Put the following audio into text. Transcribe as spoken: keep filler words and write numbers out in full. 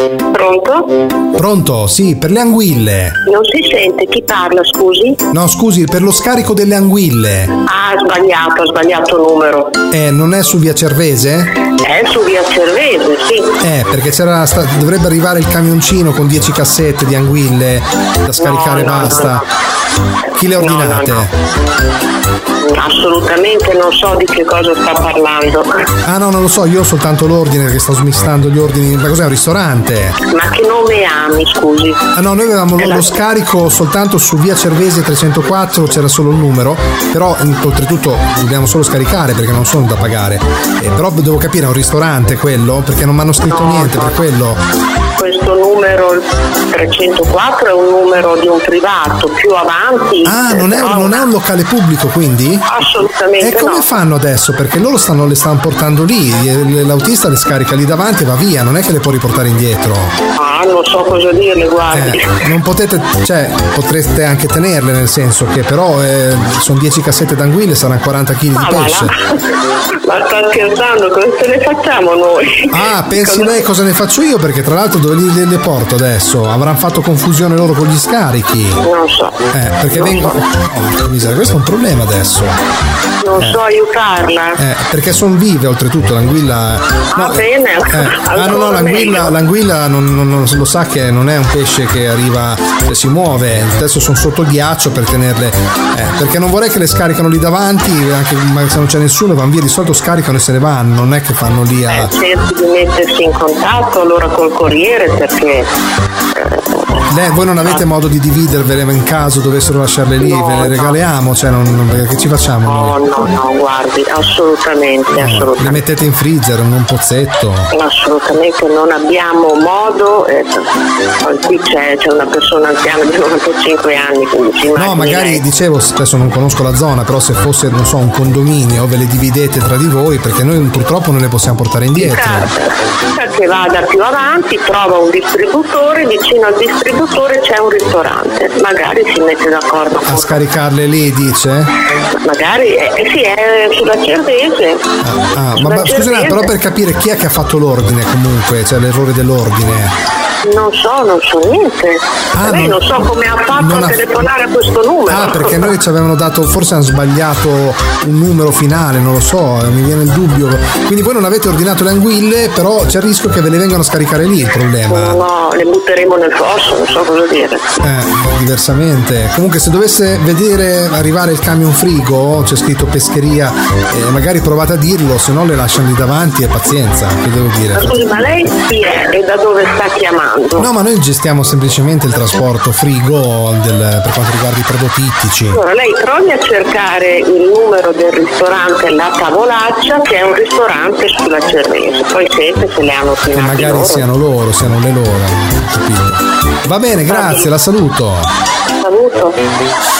Pronto? Pronto? Sì, per le anguille. Non si sente, chi parla, scusi? No, scusi, per lo scarico delle anguille. Ah, sbagliato, ho sbagliato numero. Eh, non è su via Cervese? È su via Cervese, sì. Eh, perché c'era sta- dovrebbe arrivare il camioncino con dieci cassette di anguille da scaricare, No, no, basta. no. Chi le ordinate? No, no, no. Assolutamente non so di che cosa sta parlando. Ah no, non lo so, io ho soltanto l'ordine che sto smistando gli ordini. Ma cos'è, un ristorante? Ma che nome ha, mi scusi? Ah no, noi avevamo lo, la- lo scarico soltanto su via Cervese trecentoquattro, c'era solo il numero, però mh, oltretutto dobbiamo solo scaricare perché non sono da pagare. Eh, però devo capire, è un ristorante quello? Perché non mi hanno scritto No, niente no. per quello. Questo numero il trecentoquattro è un numero di un privato, più avanti. Ah, non è, però- non è un locale pubblico quindi? Assolutamente E come no. fanno adesso? Perché loro stanno, le stanno portando lì, l'autista le scarica lì davanti e va via, non è che le può riportare indietro. Ah, non so cosa dirle, guardi. Eh, non potete, cioè, potreste anche tenerle, nel senso che però eh, sono dieci cassette d'anguille, saranno quaranta chili di Ma va pesce. là. Ma sta scherzando, cosa se ne facciamo noi? Ah, pensi Cosa- lei cosa ne faccio io? Perché tra l'altro dove li, li- le porto adesso? Avranno fatto confusione loro con gli scarichi. Non so. Eh, perché Non vengo. so. Oh, miseria, questo è un problema adesso. Non Eh. so aiutarla. Eh, perché sono vive oltretutto, l'anguilla. Ah, no, bene. eh, ah no, no, Allora l'anguilla, meglio. l'anguilla non, non- non- lo sa che non è un pesce che arriva, cioè si muove. Adesso sono sotto ghiaccio per tenerle. eh, perché non vorrei che le scaricano lì davanti, anche magari se non c'è nessuno, vanno via, di solito scaricano e se ne vanno, non è che fanno lì a. Eh, cerchi di mettersi in contatto allora col corriere perché eh, Lei- voi non avete modo di dividervele in caso dovessero lasciarle lì, No, ve le no. regaliamo, cioè non, non- perché che ci facciamo no, noi? no, no, guardi, assolutamente, Eh, le assolutamente. mettete in freezer, in un pozzetto. Assolutamente non abbiamo modo, eh, poi qui c'è, c'è una persona anziana di novantacinque anni, quindi si No, immagini magari lei. dicevo, adesso non conosco la zona, però se fosse, non so, un condominio, ve le dividete tra di voi, perché noi purtroppo non le possiamo portare indietro. Che vada più avanti, trova un distributore, vicino al distributore c'è un ristorante, magari si mette d'accordo A con scaricarle lì, dice? magari eh, eh sì, è sulla Cervese. Ah, ma, Sulla ma scusa, Cervese. però per capire chi è che ha fatto l'ordine comunque, cioè l'errore dell'ordine. Non so, non so niente. Ah, Lei non- non so come ha fatto non a ha- telefonare a questo numero. Ah, perché noi ci avevano dato, forse hanno sbagliato un numero finale, non lo so, eh, mi viene il dubbio. Quindi voi non avete ordinato le anguille, però c'è il rischio che ve le vengano a scaricare lì il problema. No, le butteremo nel fosso, non so cosa dire. Eh, diversamente. Comunque se dovesse vedere arrivare il camion frigo, c'è scritto pescheria, eh, magari provate a dirlo, se no le lasciano lì davanti e pazienza, che devo dire. Ma scusi, ma lei chi è e da dove sta chiamando? No, ma noi gestiamo semplicemente il trasporto frigo del- per quanto riguarda i prodotti ittici. Allora, lei provi a cercare il numero del ristorante La Tavolaccia, che è un ristorante sulla Cervese. Poi sempre se le hanno Che ordinati magari loro. siano loro, siano le loro, capito? Va bene, grazie, la saluto. Saluto.